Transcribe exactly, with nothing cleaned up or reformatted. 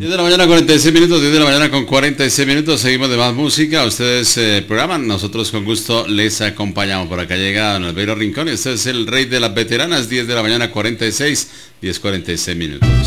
diez de la mañana, cuarenta y seis minutos, diez de la mañana con cuarenta y seis minutos, seguimos de más música, ustedes eh, programan, nosotros con gusto les acompañamos. Por acá llega Don Albeiro Rincón y este es el rey de las veteranas, diez de la mañana, cuarenta y seis, diez cuarenta y seis minutos.